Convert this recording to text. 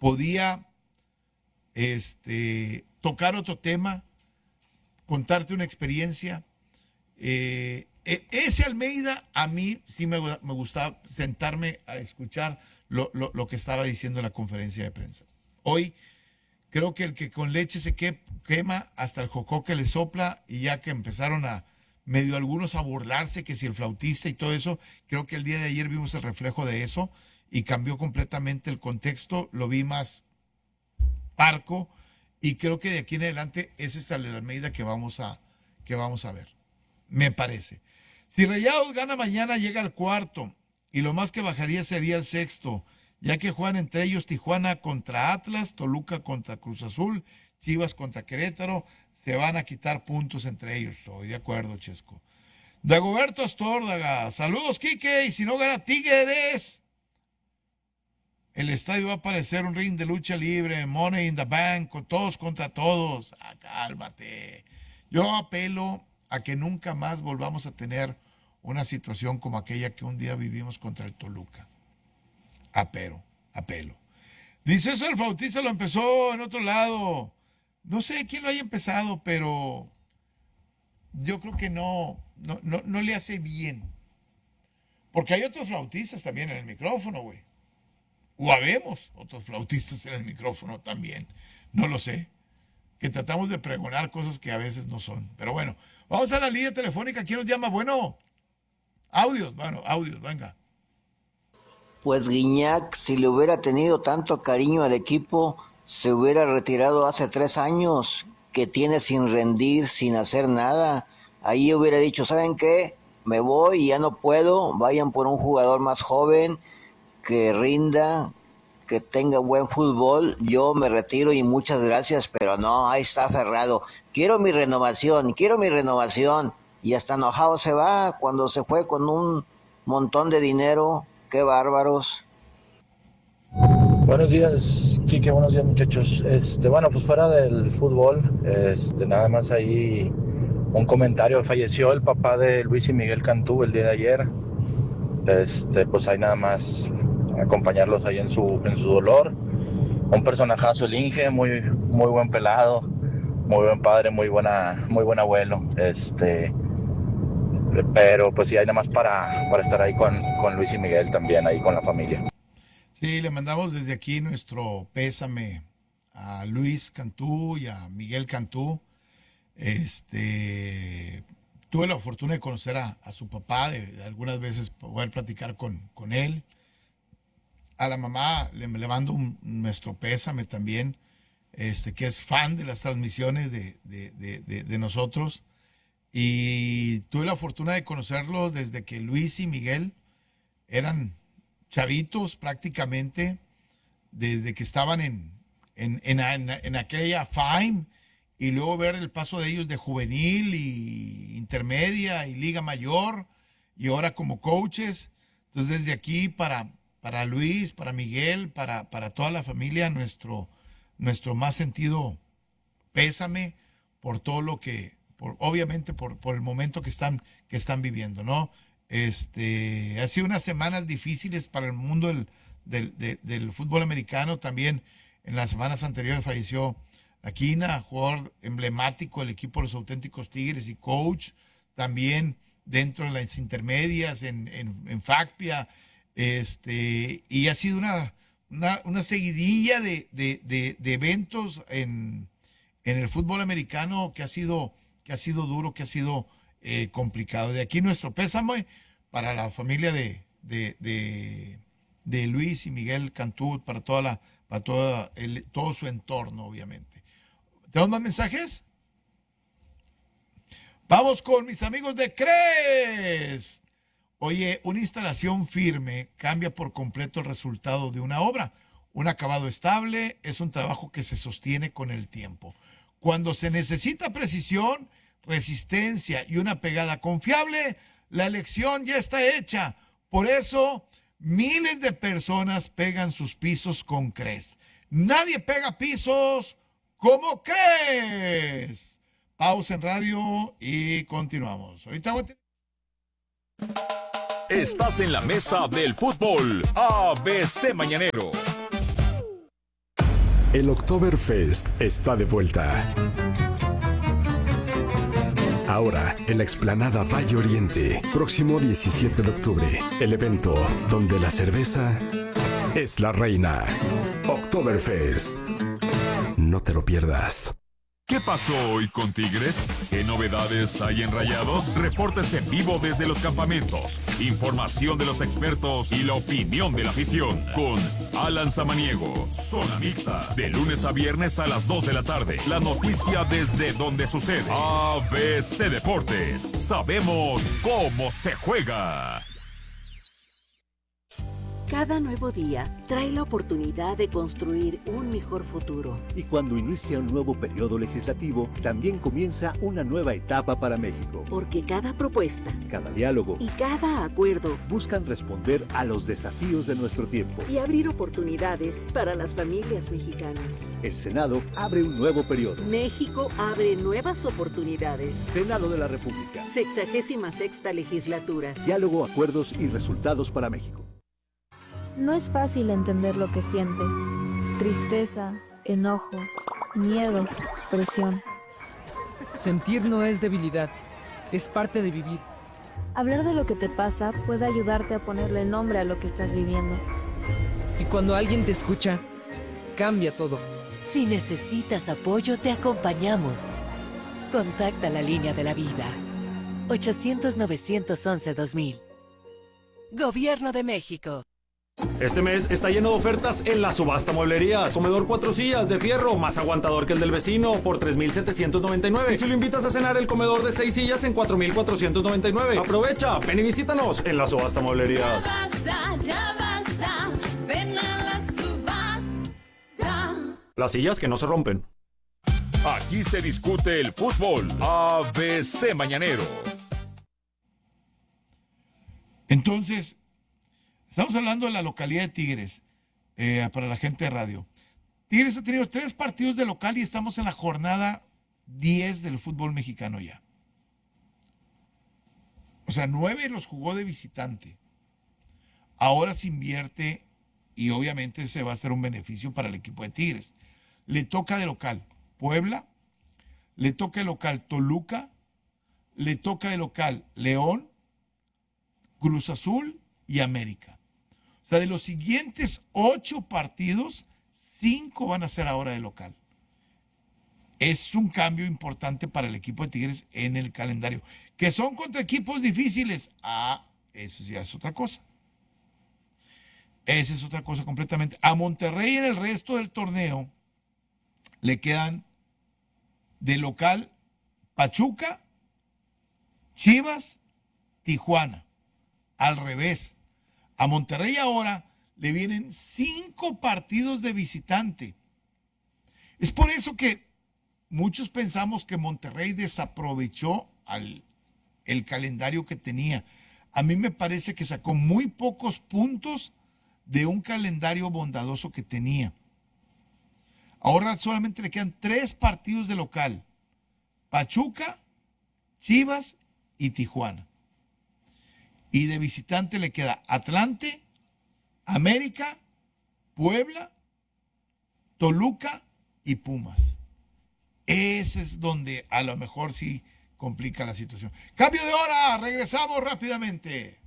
podía tocar otro tema, contarte una experiencia. Ese Almeida, a mí sí me gustaba sentarme a escuchar lo que estaba diciendo en la conferencia de prensa. Hoy creo que el que con leche se quema, hasta el jocoque le sopla, y ya que empezaron a medio algunos a burlarse, que si el flautista y todo eso, creo que el día de ayer vimos el reflejo de eso y cambió completamente el contexto, lo vi más parco, y creo que de aquí en adelante ese es el Almeida que vamos a ver, me parece. Si Rayados gana mañana, llega al cuarto, y lo más que bajaría sería el sexto, ya que juegan entre ellos Tijuana contra Atlas, Toluca contra Cruz Azul, Chivas contra Querétaro. Se van a quitar puntos entre ellos. Estoy de acuerdo, Chesco. Dagoberto Astordaga, saludos, Quique, y si no gana Tigres, el estadio va a parecer un ring de lucha libre, Money in the Bank, con todos contra todos. Cálmate. Yo apelo a que nunca más volvamos a tener una situación como aquella que un día vivimos contra el Toluca. Apelo. Dice eso, el flautista lo empezó en otro lado. No sé quién lo haya empezado, pero yo creo que no le hace bien. Porque hay otros flautistas también en el micrófono, güey. O habemos otros flautistas en el micrófono también. No lo sé. Que tratamos de pregonar cosas que a veces no son. Pero bueno, vamos a la línea telefónica. ¿Quién nos llama? Bueno, audios, venga. Pues Guiñac, si le hubiera tenido tanto cariño al equipo, se hubiera retirado hace 3 años, que tiene sin rendir, sin hacer nada. Ahí hubiera dicho, ¿saben qué? Me voy y ya no puedo, vayan por un jugador más joven, que rinda, que tenga buen fútbol, yo me retiro y muchas gracias, pero no, ahí está aferrado. Quiero mi renovación, y hasta enojado se va cuando se fue con un montón de dinero. Qué bárbaros. Buenos días, Quique, buenos días, muchachos. Bueno, pues fuera del fútbol, nada más ahí un comentario. Falleció el papá de Luis y Miguel Cantú el día de ayer. Pues ahí nada más acompañarlos ahí en su dolor. Un personajazo, el Inge, muy buen pelado, muy buen padre, muy buen abuelo. Pero pues sí, hay nada más para estar ahí con Luis y Miguel también, ahí con la familia. Sí, le mandamos desde aquí nuestro pésame a Luis Cantú y a Miguel Cantú. Tuve la fortuna de conocer a su papá, de algunas veces poder platicar con él. A la mamá le mando nuestro pésame también, que es fan de las transmisiones de nosotros. Y tuve la fortuna de conocerlos desde que Luis y Miguel eran chavitos prácticamente, desde que estaban en aquella FAIM, y luego ver el paso de ellos de juvenil y intermedia y liga mayor, y ahora como coaches. Entonces desde aquí para Luis, para Miguel, para toda la familia, nuestro más sentido pésame por todo lo que, obviamente por el momento que están viviendo, ¿no? Ha sido unas semanas difíciles para el mundo del fútbol americano. También en las semanas anteriores falleció Aquina, jugador emblemático del equipo de los auténticos Tigres y coach, también dentro de las intermedias en FACPIA. Y ha sido una seguidilla de eventos en el fútbol americano que ha sido duro, que ha sido complicado. De aquí nuestro pésame para la familia de Luis y Miguel Cantú, para todo su entorno, obviamente. ¿Tenemos más mensajes? Vamos con mis amigos de Crest. Oye, una instalación firme cambia por completo el resultado de una obra. Un acabado estable es un trabajo que se sostiene con el tiempo. Cuando se necesita precisión, resistencia y una pegada confiable, la elección ya está hecha. Por eso, miles de personas pegan sus pisos con Crest. Nadie pega pisos como Crest. Pausa en radio y continuamos. Ahorita voy Estás en la mesa del fútbol ABC Mañanero. El Oktoberfest está de vuelta. Ahora, en la explanada Valle Oriente, próximo 17 de octubre, el evento donde la cerveza es la reina. Oktoberfest. No te lo pierdas. ¿Qué pasó hoy con Tigres? ¿Qué novedades hay en Rayados? Reportes en vivo desde los campamentos, información de los expertos y la opinión de la afición. Con Alan Samaniego, Zona Mixta, de lunes a viernes a las 2 de la tarde. La noticia desde donde sucede. ABC Deportes. Sabemos cómo se juega. Cada nuevo día trae la oportunidad de construir un mejor futuro. Y cuando inicia un nuevo periodo legislativo, también comienza una nueva etapa para México. Porque cada propuesta, cada diálogo y cada acuerdo buscan responder a los desafíos de nuestro tiempo y abrir oportunidades para las familias mexicanas. El Senado abre un nuevo periodo. México abre nuevas oportunidades. Senado de la República. 66ª legislatura. Diálogo, acuerdos y resultados para México. No es fácil entender lo que sientes. Tristeza, enojo, miedo, presión. Sentir no es debilidad, es parte de vivir. Hablar de lo que te pasa puede ayudarte a ponerle nombre a lo que estás viviendo. Y cuando alguien te escucha, cambia todo. Si necesitas apoyo, te acompañamos. Contacta la línea de la vida. 800-911-2000. Gobierno de México. Este mes está lleno de ofertas en la subasta mueblería. Comedor 4 sillas de fierro, más aguantador que el del vecino, por $3,799. Y si lo invitas a cenar, el comedor de 6 sillas en $4,499. Aprovecha, ven y visítanos en la subasta mueblería. Ya basta, ven a la subasta. Las sillas que no se rompen. Aquí se discute el fútbol. ABC Mañanero. Entonces, estamos hablando de la localidad de Tigres, para la gente de radio. Tigres ha tenido 3 partidos de local y estamos en la jornada 10 del fútbol mexicano ya. O sea, 9 los jugó de visitante. Ahora se invierte y obviamente ese va a ser un beneficio para el equipo de Tigres. Le toca de local Puebla, le toca de local Toluca, le toca de local León, Cruz Azul y América. O sea, de los siguientes 8 partidos, 5 van a ser ahora de local. Es un cambio importante para el equipo de Tigres en el calendario. ¿Que son contra equipos difíciles? Eso ya es otra cosa. Esa es otra cosa completamente. A Monterrey en el resto del torneo le quedan de local Pachuca, Chivas, Tijuana. Al revés. A Monterrey ahora le vienen 5 partidos de visitante. Es por eso que muchos pensamos que Monterrey desaprovechó el calendario que tenía. A mí me parece que sacó muy pocos puntos de un calendario bondadoso que tenía. Ahora solamente le quedan 3 partidos de local: Pachuca, Chivas y Tijuana. Y de visitante le queda Atlante, América, Puebla, Toluca y Pumas. Ese es donde a lo mejor sí complica la situación. Cambio de hora, regresamos rápidamente.